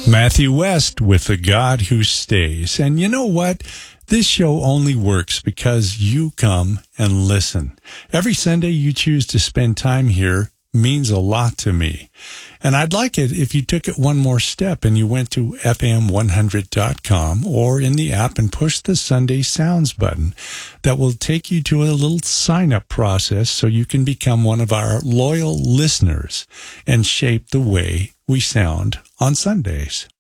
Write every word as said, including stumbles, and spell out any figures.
Matthew West with The God Who Stays. And you know what? This show only works because you come and listen. Every Sunday you choose to spend time here means a lot to me. And I'd like it if you took it one more step and you went to F M one hundred dot com or in the app and pushed the Sunday Sounds button. That will take you to a little sign-up process so you can become one of our loyal listeners and shape the way we sound on Sundays.